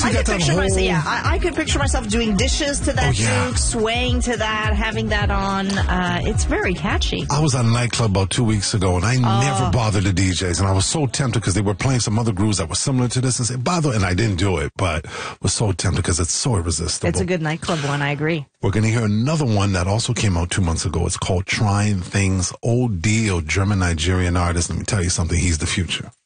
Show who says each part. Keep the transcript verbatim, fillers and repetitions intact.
Speaker 1: I
Speaker 2: got
Speaker 1: could
Speaker 2: that
Speaker 1: picture
Speaker 2: whole...
Speaker 1: myself. Yeah, I, I could picture myself doing dishes to that
Speaker 2: Oh, yeah.
Speaker 1: juke, swaying to that, having that on. Uh, it's very catchy.
Speaker 2: I was at a nightclub about two weeks ago, and I
Speaker 1: Oh.
Speaker 2: never bothered the D Js, and I was so tempted because they were playing some other grooves that were similar to this, and said, bother, and I didn't do it, but was so tempted because it's so irresistible.
Speaker 1: It's a good nightclub one, I agree.
Speaker 2: We're going to hear another one that also came out two months ago. It's called Trying Things. Old Deal, German-Nigerian artist. Let me tell you something, he's the future.